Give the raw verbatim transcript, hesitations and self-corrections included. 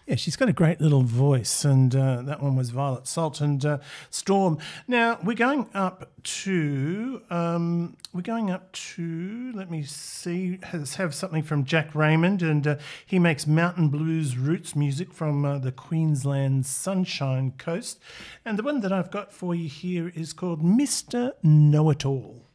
Yeah, she's got a great little voice, and uh, that one was Violet Salt and uh, Storm. Now we're going up to um, we're going up to let me see, let's have something from Jack Raymond, and uh, he makes mountain blues roots music from uh, the Queensland Sunshine Coast, and the one that I've got for you here is called Mister Know-It-All.